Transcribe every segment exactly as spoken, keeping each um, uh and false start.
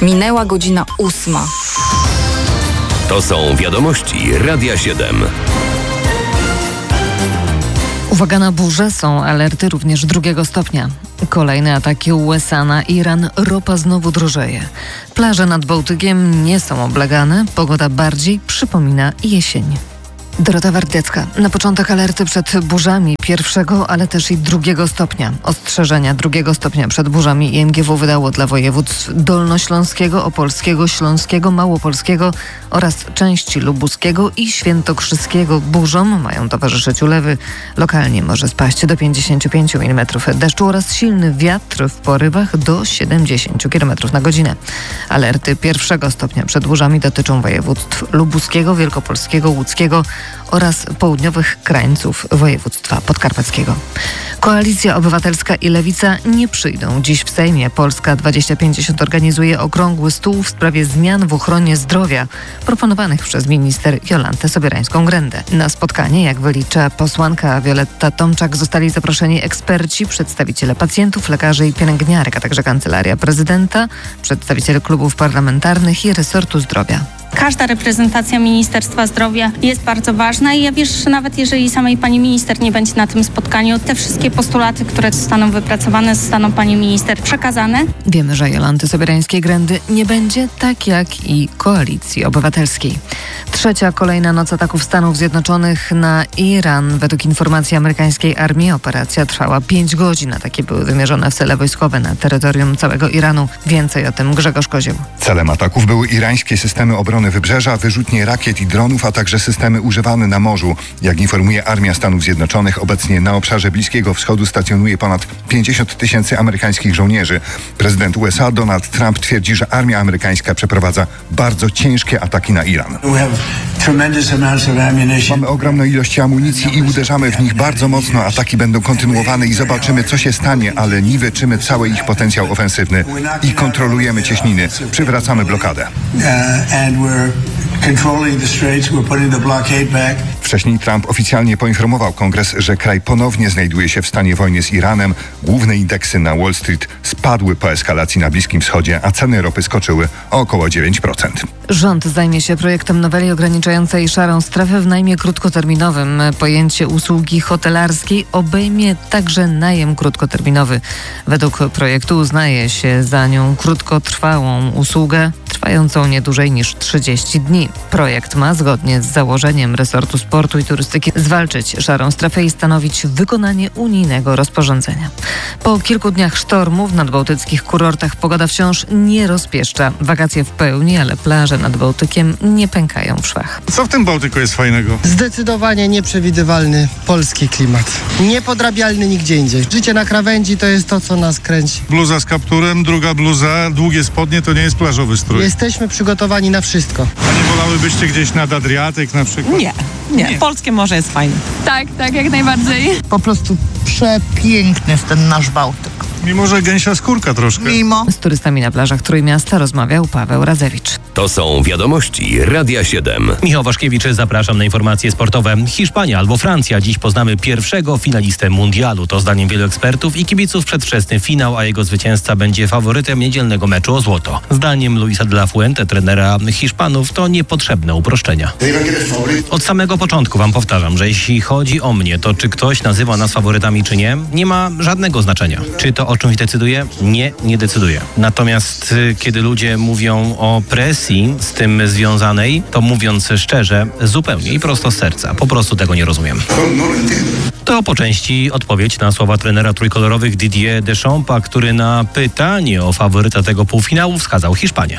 Minęła godzina ósma. To są wiadomości Radia siedem. Uwaga na burzę, są alerty również drugiego stopnia. Kolejne ataki U S A na Iran, ropa znowu drożeje. Plaże nad Bałtykiem nie są oblegane, pogoda bardziej przypomina jesień. Dorota Wardiecka. Na początek alerty przed burzami pierwszego, ale też i drugiego stopnia. Ostrzeżenia drugiego stopnia przed burzami I M G W wydało dla województw dolnośląskiego, opolskiego, śląskiego, małopolskiego oraz części lubuskiego i świętokrzyskiego. Burzom mają towarzyszyć ulewy. Lokalnie może spaść do pięćdziesiąt pięć milimetrów deszczu oraz silny wiatr w porywach do siedemdziesiąt kilometrów na godzinę. Alerty pierwszego stopnia przed burzami dotyczą województw lubuskiego, wielkopolskiego, łódzkiego oraz południowych krańców województwa podkarpackiego. Koalicja Obywatelska i Lewica nie przyjdą dziś w Sejmie. Polska dwieście pięćdziesiąt organizuje okrągły stół w sprawie zmian w ochronie zdrowia proponowanych przez minister Jolantę Sobierańską-Grendę. Na spotkanie, jak wylicza posłanka Wioletta Tomczak, zostali zaproszeni eksperci, przedstawiciele pacjentów, lekarzy i pielęgniarek, a także Kancelaria Prezydenta, przedstawiciele klubów parlamentarnych i resortu zdrowia. Każda reprezentacja Ministerstwa Zdrowia jest bardzo ważna i ja wierzę, że nawet jeżeli samej pani minister nie będzie na tym spotkaniu, te wszystkie postulaty, które zostaną wypracowane, zostaną pani minister przekazane. Wiemy, że Jolanty Sobierańskiej-Grendy nie będzie, tak jak i Koalicji Obywatelskiej. Trzecia kolejna noc ataków Stanów Zjednoczonych na Iran. Według informacji amerykańskiej armii operacja trwała pięć godzin. Ataki były wymierzone w cele wojskowe na terytorium całego Iranu. Więcej o tym Grzegorz Kozieł. Celem ataków były irańskie systemy obrony wybrzeża, wyrzutnie rakiet i dronów, a także systemy używane na morzu. Jak informuje Armia Stanów Zjednoczonych, obecnie na obszarze Bliskiego Wschodu stacjonuje ponad pięćdziesiąt tysięcy amerykańskich żołnierzy. Prezydent U S A Donald Trump twierdzi, że armia amerykańska przeprowadza bardzo ciężkie ataki na Iran. Mamy ogromną ilość amunicji i uderzamy w nich bardzo mocno. Ataki będą kontynuowane i zobaczymy, co się stanie, ale niweczymy cały ich potencjał ofensywny i kontrolujemy cieśniny. Przywracamy blokadę. Wcześniej Trump oficjalnie poinformował Kongres, że kraj ponownie znajduje się w stanie wojny z Iranem. Główne indeksy na Wall Street spadły po eskalacji na Bliskim Wschodzie, a ceny ropy skoczyły o około dziewięć procent. Rząd zajmie się projektem noweli ograniczającej szarą strefę w najmie krótkoterminowym. Pojęcie usługi hotelarskiej obejmie także najem krótkoterminowy. Według projektu uznaje się za nią krótkotrwałą usługę trwającą nie dłużej niż trzydzieści dni. Projekt ma, zgodnie z założeniem resortu sportu i turystyki, zwalczyć szarą strefę i stanowić wykonanie unijnego rozporządzenia. Po kilku dniach sztormów w nadbałtyckich kurortach pogoda wciąż nie rozpieszcza. Wakacje w pełni, ale plaże nad Bałtykiem nie pękają w szwach. Co w tym Bałtyku jest fajnego? Zdecydowanie nieprzewidywalny polski klimat. Niepodrabialny nigdzie indziej. Życie na krawędzi to jest to, co nas kręci. Bluza z kapturem, druga bluza, długie spodnie to nie jest plażowy strój. Jesteśmy przygotowani na wszystko. A nie wolałybyście gdzieś nad Adriatyk na przykład? Nie, nie. nie. Polskie morze jest fajne. Tak, tak, jak najbardziej. Po prostu przepiękny jest ten nasz Bałtyk. Mimo że gęsia skórka troszkę. Mimo. Z turystami na plażach Trójmiasta rozmawiał Paweł Razewicz. To są wiadomości Radia siedem. Michał Waszkiewicz, zapraszam na informacje sportowe. Hiszpania albo Francja. Dziś poznamy pierwszego finalistę mundialu. To zdaniem wielu ekspertów i kibiców przedwczesny finał, a jego zwycięzca będzie faworytem niedzielnego meczu o złoto. Zdaniem Luisa de la Fuente, trenera Hiszpanów, to niepotrzebne uproszczenia. Od samego początku wam powtarzam, że jeśli chodzi o mnie, to czy ktoś nazywa nas faworytami czy nie, nie ma żadnego znaczenia. Czy to o czymś decyduje? Nie, nie decyduje. Natomiast y, kiedy ludzie mówią o presji z tym związanej, to mówiąc szczerze, zupełnie i prosto z serca. Po prostu tego nie rozumiem. To po części odpowiedź na słowa trenera trójkolorowych Didier Deschampa, który na pytanie o faworyta tego półfinału wskazał Hiszpanię.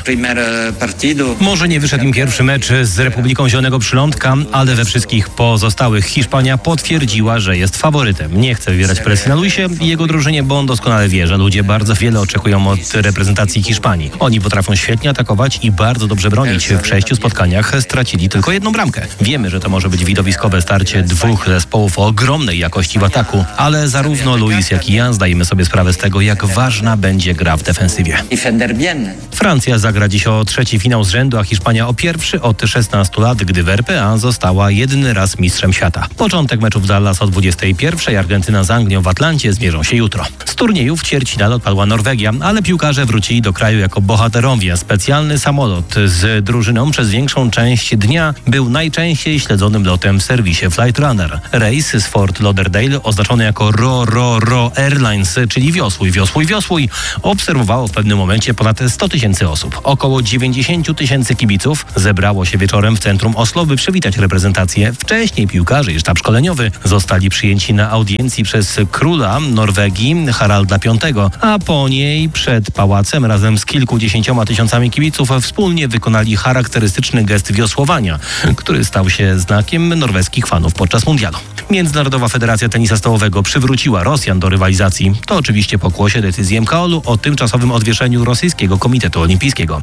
Może nie wyszedł im pierwszy mecz z Republiką Zielonego Przylądka, ale we wszystkich pozostałych Hiszpania potwierdziła, że jest faworytem. Nie chce wywierać presji na Luisie i jego drużynie, bo on doskonale wie, że ludzie bardzo wiele oczekują od reprezentacji Hiszpanii. Oni potrafią świetnie atakować i bardzo dobrze bronić. W sześciu spotkaniach stracili tylko jedną bramkę. Wiemy, że to może być widowiskowe starcie dwóch zespołów o ogromnej jakości w ataku, ale zarówno Luis, jak i ja zdajemy sobie sprawę z tego, jak ważna będzie gra w defensywie. Francja zagra dziś o trzeci finał z rzędu, a Hiszpania o pierwszy od szesnastu lat, gdy w R P A została jedyny raz mistrzem świata. Początek meczów w Dallas o dwudziestej pierwszej. Argentyna z Anglią w Atlancie zmierzą się jutro. Z turnieju turnieju w ćwierćfinale odpadła Norwegia, ale piłkarze wrócili do kraju jako bohaterowie. Specjalny samolot z drużyną przez większą część dnia był najczęściej śledzonym lotem w serwisie Flightrunner. Rejs z Fort Lauderdale, oznaczony jako Ro Ro Ro Airlines, czyli wiosłuj, wiosłuj, wiosłuj, obserwowało w pewnym momencie ponad sto tysięcy osób. Około dziewięćdziesiąt tysięcy kibiców zebrało się wieczorem w centrum Oslo, by przywitać reprezentację. Wcześniej piłkarze i sztab szkoleniowy zostali przyjęci na audiencji przez króla Norwegii Haralda Piątego, a po niej przed pałacem razem z kilkudziesięcioma tysiącami kibiców wspólnie wykonali charakterystyczny gest wiosłowania, który stał się znakiem norweskich fanów podczas mundialu. Międzynarodowa Federacja Tenisa Stołowego przywróciła Rosjan do rywalizacji. To oczywiście pokłosie decyzji M K O L-u o tymczasowym odwieszeniu Rosyjskiego Komitetu Olimpijskiego.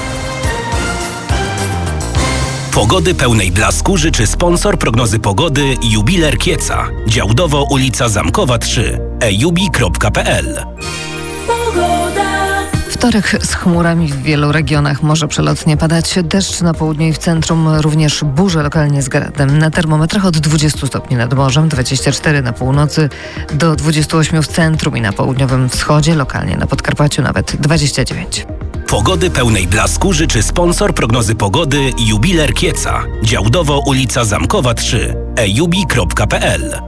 Pogody pełnej blasku życzy sponsor prognozy pogody Jubiler Kieca. Działdowo ulica Zamkowa trzy. ejubi kropka pe el. Wtorek z chmurami w wielu regionach, może przelotnie padać deszcz na południu i w centrum, również burze lokalnie z gradem. Na termometrach od dwudziestu stopni nad morzem, dwadzieścia cztery na północy, do dwudziestu ośmiu w centrum i na południowym wschodzie, lokalnie na Podkarpaciu nawet dwadzieścia dziewięć. Pogody pełnej blasku życzy sponsor prognozy pogody Jubiler Kieca. Działdowo ulica Zamkowa trzy. ejubi kropka pe el.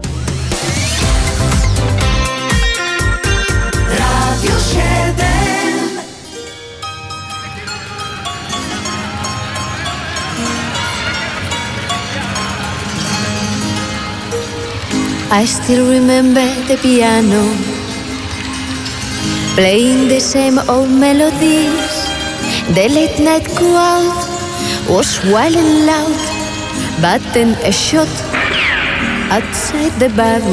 I still remember the piano playing the same old melodies. The late night crowd was wild and loud, but then a shot outside the bar